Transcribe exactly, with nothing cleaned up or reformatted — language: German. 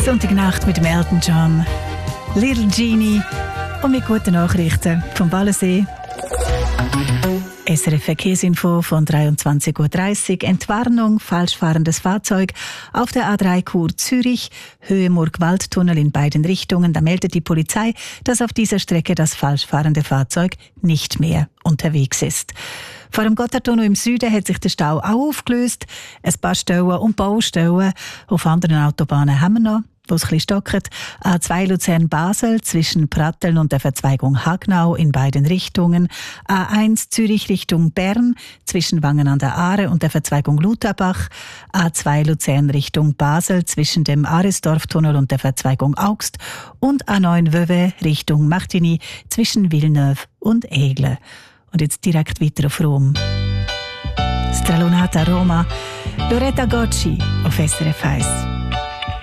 Sonntagnacht mit dem Elton John, Little Genie und mit guten Nachrichten vom Wallensee. S R F Verkehrsinfo von dreiundzwanzig Uhr dreißig. Entwarnung, falsch fahrendes Fahrzeug auf der A drei Chur Zürich, Höhe Murg-Waldtunnel in beiden Richtungen. Da meldet die Polizei, dass auf dieser Strecke das falsch fahrende Fahrzeug nicht mehr unterwegs ist. Vor dem Gotthardtunnel im Süden hat sich der Stau auch aufgelöst. Ein paar Stellen und Baustellen auf anderen Autobahnen haben wir noch, wo es ein bisschen stockt. A zwei Luzern-Basel zwischen Pratteln und der Verzweigung Hagnau in beiden Richtungen. A eins Zürich Richtung Bern zwischen Wangen an der Aare und der Verzweigung Lutherbach. A zwei Luzern Richtung Basel zwischen dem Aresdorftunnel und der Verzweigung Augst. Und A neun Vevey Richtung Martigny zwischen Villeneuve und Aigle. Und jetzt direkt weiter auf Rom. Stralunata Roma, Loretta Gocci auf S R F eins.